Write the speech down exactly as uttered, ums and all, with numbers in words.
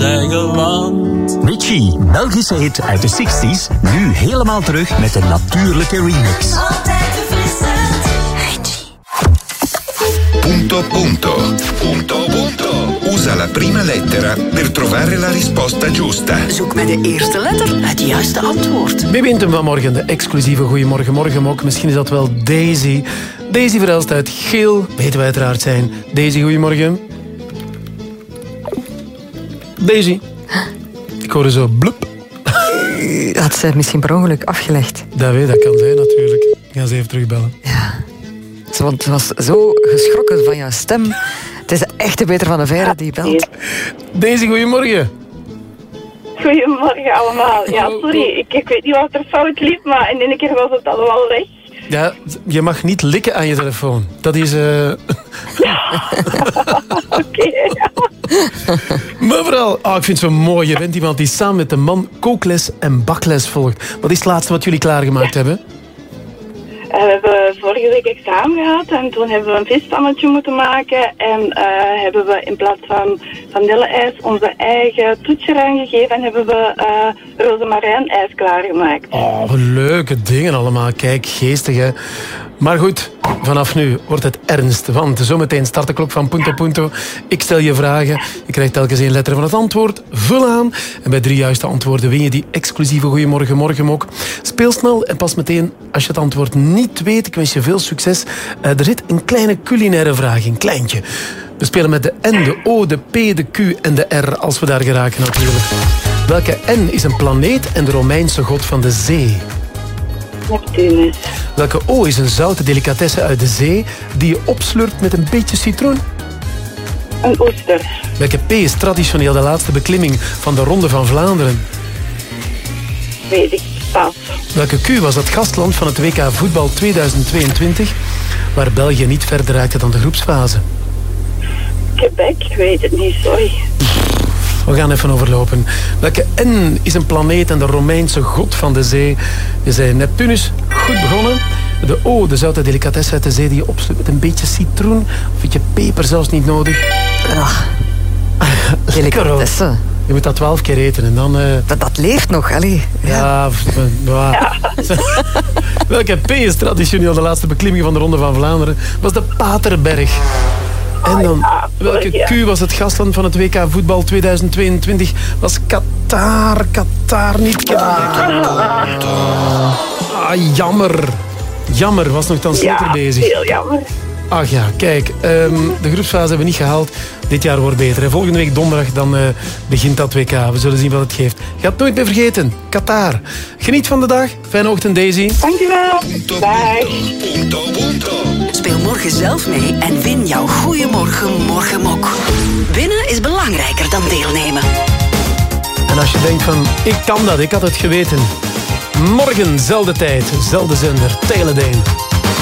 eigen land. Richie, Belgische hit uit de zestig's, nu helemaal terug met een natuurlijke remix. Altijd verfrissend. Richie. Punto punto. Punto punto. Usa la prima lettera per trovare la risposta giusta. Zoek met de eerste letter het juiste antwoord. Wie wint hem vanmorgen? De exclusieve Goeiemorgen Morgenmok. Misschien is dat wel Daisy. Daisy Verhelst uit Geel. Weten wij uiteraard zijn. Daisy, goeiemorgen. Daisy. Ik hoorde zo bloep. Had ze misschien per ongeluk afgelegd? Dat weet, dat kan zijn natuurlijk. Ik ga ze even terugbellen. Ja. Want ze was zo geschrokken van jouw stem. Het is echt de Peter van de Veire die belt. Daisy, goeiemorgen. Goedemorgen allemaal. Ja, sorry, ik, ik weet niet wat er fout liep, maar in één keer was het allemaal weg. Ja, je mag niet likken aan je telefoon. Dat is... Uh... Ja, oké. Okay, ja. Maar vooral, oh, ik vind het zo mooi. Je bent iemand die samen met de man kookles en bakles volgt. Wat is het laatste wat jullie klaargemaakt ja. hebben? Uh, we hebben vorige week examen gehad en toen hebben we een visstammetje moeten maken. En uh, hebben we in plaats van vanille-ijs onze eigen toetje eraan gegeven en hebben we uh, rozemarijn-ijs klaargemaakt. Oh, leuke dingen allemaal. Kijk, geestig hè. Maar goed, vanaf nu wordt het ernst. Want zometeen start de klok van Punto Punto. Ik stel je vragen. Je krijgt telkens één letter van het antwoord. Vul aan. En bij drie juiste antwoorden win je die exclusieve Goeiemorgen Morgenmok. Speel snel en pas meteen als je het antwoord niet weet. Ik wens je veel succes. Uh, er zit een kleine culinaire vraag in. Kleintje. We spelen met de N, de O, de P, de Q en de R. Als we daar geraken natuurlijk. Welke N is een planeet en de Romeinse god van de zee? Neptunus. Welke O is een zoute delicatesse uit de zee die je opslurpt met een beetje citroen? Een oester. Welke P is traditioneel de laatste beklimming van de Ronde van Vlaanderen? Weet ik pas. Welke Q was het gastland van het W K voetbal tweeduizend tweeëntwintig, waar België niet verder raakte dan de groepsfase? Quebec, ik weet het niet, sorry. We gaan even overlopen. Welke N is een planeet en de Romeinse god van de zee? Je zei Neptunus, goed begonnen. De O, de zoute delicatesse uit de zee die je opsluit met een beetje citroen. Of een beetje peper zelfs niet nodig. Ach, delicatesse. Je moet dat twaalf keer eten en dan... Uh... Dat, dat leeft nog, allee. Ja, ja. ja. Welke P is traditioneel de laatste beklimming van de Ronde van Vlaanderen? Was de Paterberg. En dan, welke Q was het gastland van het W K voetbal tweeduizend tweeëntwintig? Was Qatar, Qatar niet Qatar. Ah, jammer. Jammer, was nog dan zeker ja, bezig. Heel jammer. Ach ja, kijk, um, de groepsfase hebben we niet gehaald. Dit jaar wordt beter. En volgende week donderdag dan uh, begint dat W K. We zullen zien wat het geeft. Ga het nooit meer vergeten. Qatar. Geniet van de dag. Fijne ochtend, Daisy. Dankjewel. Bye. Speel morgen zelf mee en win jouw Goeiemorgen Morgenmok. Winnen is belangrijker dan deelnemen. En als je denkt van, ik kan dat, ik had het geweten. Morgen, zelfde tijd, zelfde zender, Teledeen.